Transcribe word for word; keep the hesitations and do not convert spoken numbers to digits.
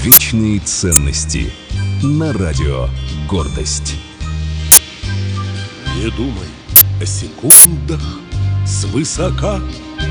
Вечные ценности. На радио «Гордость». Не думай о секундах свысока,